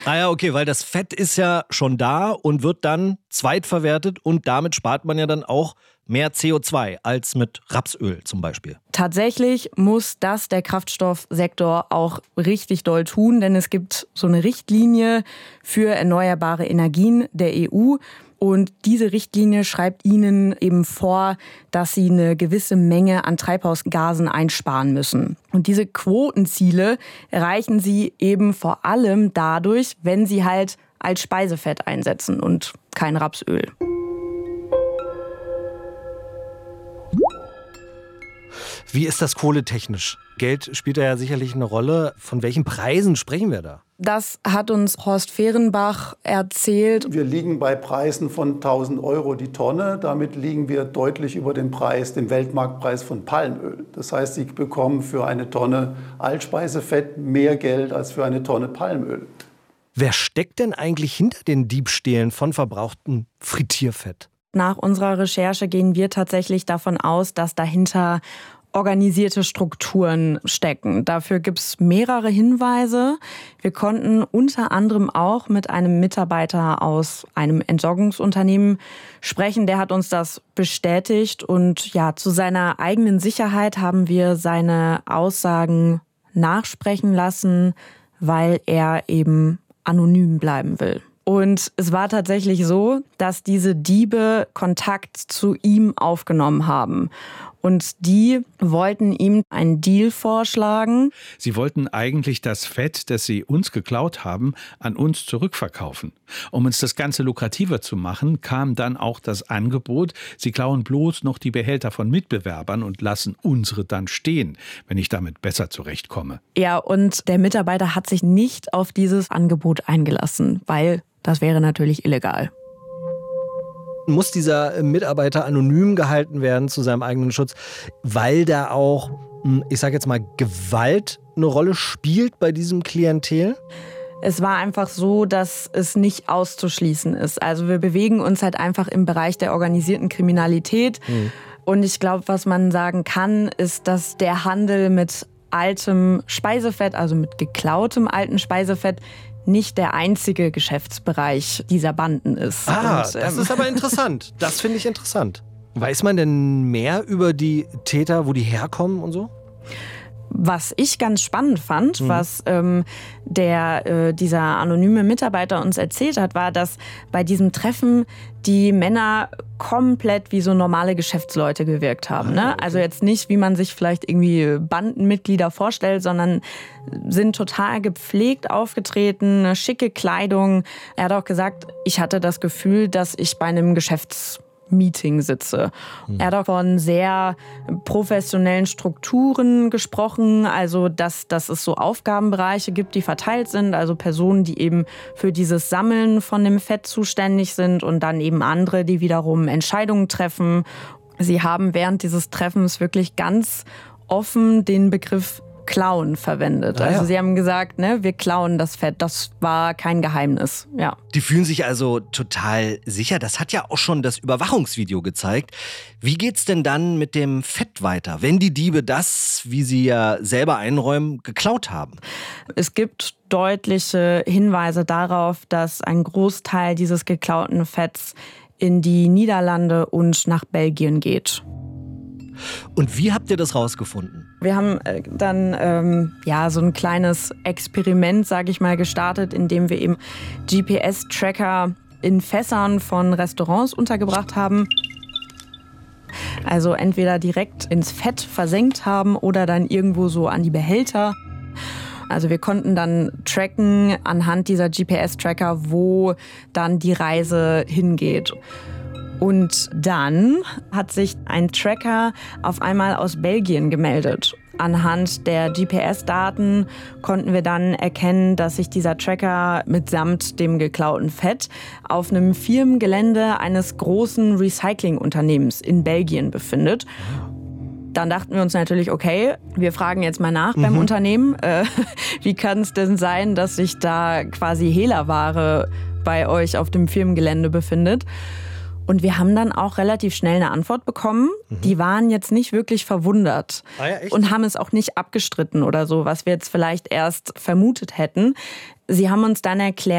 Ah ja, okay, weil das Fett ist ja schon da und wird dann zweitverwertet und damit spart man ja dann auch mehr CO2 als mit Rapsöl zum Beispiel. Tatsächlich muss das der Kraftstoffsektor auch richtig doll tun, denn es gibt so eine Richtlinie für erneuerbare Energien der EU. Und diese Richtlinie schreibt ihnen eben vor, dass sie eine gewisse Menge an Treibhausgasen einsparen müssen. Und diese Quotenziele erreichen sie eben vor allem dadurch, wenn sie halt als Speisefett einsetzen und kein Rapsöl. Wie ist das kohletechnisch? Geld spielt da ja sicherlich eine Rolle. Von welchen Preisen sprechen wir da? Das hat uns Horst Fehrenbach erzählt. Wir liegen bei Preisen von 1.000 € die Tonne. Damit liegen wir deutlich über dem Weltmarktpreis von Palmöl. Das heißt, Sie bekommen für eine Tonne Altspeisefett mehr Geld als für eine Tonne Palmöl. Wer steckt denn eigentlich hinter den Diebstählen von verbrauchtem Frittierfett? Nach unserer Recherche gehen wir tatsächlich davon aus, dass dahinter organisierte Strukturen stecken. Dafür gibt es mehrere Hinweise. Wir konnten unter anderem auch mit einem Mitarbeiter aus einem Entsorgungsunternehmen sprechen. Der hat uns das bestätigt und ja, zu seiner eigenen Sicherheit haben wir seine Aussagen nachsprechen lassen, weil er eben anonym bleiben will. Und es war tatsächlich so, dass diese Diebe Kontakt zu ihm aufgenommen haben. Und die wollten ihm einen Deal vorschlagen. Sie wollten eigentlich das Fett, das sie uns geklaut haben, an uns zurückverkaufen. Um uns das Ganze lukrativer zu machen, kam dann auch das Angebot, sie klauen bloß noch die Behälter von Mitbewerbern und lassen unsere dann stehen, wenn ich damit besser zurechtkomme. Ja, und der Mitarbeiter hat sich nicht auf dieses Angebot eingelassen, weil das wäre natürlich illegal. Muss dieser Mitarbeiter anonym gehalten werden zu seinem eigenen Schutz, weil da auch, ich sage jetzt mal, Gewalt eine Rolle spielt bei diesem Klientel? Es war einfach so, dass es nicht auszuschließen ist. Also wir bewegen uns halt einfach im Bereich der organisierten Kriminalität. Und ich glaube, was man sagen kann, ist, dass der Handel mit altem Speisefett, also mit geklautem alten Speisefett, nicht der einzige Geschäftsbereich dieser Banden ist. Das ist aber interessant. Das finde ich interessant. Weiß man denn mehr über die Täter, wo die herkommen und so? Was ich ganz spannend fand, was dieser anonyme Mitarbeiter uns erzählt hat, war, dass bei diesem Treffen die Männer komplett wie so normale Geschäftsleute gewirkt haben. Ne? Also jetzt nicht, wie man sich vielleicht irgendwie Bandenmitglieder vorstellt, sondern sind total gepflegt aufgetreten, eine schicke Kleidung. Er hat auch gesagt, ich hatte das Gefühl, dass ich bei einem Meeting sitze. Er hat auch von sehr professionellen Strukturen gesprochen, also dass es so Aufgabenbereiche gibt, die verteilt sind, also Personen, die eben für dieses Sammeln von dem Fett zuständig sind und dann eben andere, die wiederum Entscheidungen treffen. Sie haben während dieses Treffens wirklich ganz offen den Begriff Klauen verwendet. Also sie haben gesagt, ne, wir klauen das Fett. Das war kein Geheimnis. Ja. Die fühlen sich also total sicher. Das hat ja auch schon das Überwachungsvideo gezeigt. Wie geht's denn dann mit dem Fett weiter, wenn die Diebe das, wie sie ja selber einräumen, geklaut haben? Es gibt deutliche Hinweise darauf, dass ein Großteil dieses geklauten Fetts in die Niederlande und nach Belgien geht. Und wie habt ihr das rausgefunden? Wir haben dann so ein kleines Experiment, sage ich mal, gestartet, indem wir eben GPS-Tracker in Fässern von Restaurants untergebracht haben. Also entweder direkt ins Fett versenkt haben oder dann irgendwo so an die Behälter. Also wir konnten dann tracken anhand dieser GPS-Tracker, wo dann die Reise hingeht. Und dann hat sich ein Tracker auf einmal aus Belgien gemeldet. Anhand der GPS-Daten konnten wir dann erkennen, dass sich dieser Tracker mitsamt dem geklauten Fett auf einem Firmengelände eines großen Recyclingunternehmens in Belgien befindet. Dann dachten wir uns natürlich, okay, wir fragen jetzt mal nach beim Unternehmen. Wie kann es denn sein, dass sich da quasi Hehlerware bei euch auf dem Firmengelände befindet? Und wir haben dann auch relativ schnell eine Antwort bekommen. Die waren jetzt nicht wirklich verwundert und haben es auch nicht abgestritten oder so, was wir jetzt vielleicht erst vermutet hätten. Sie haben uns dann erklärt,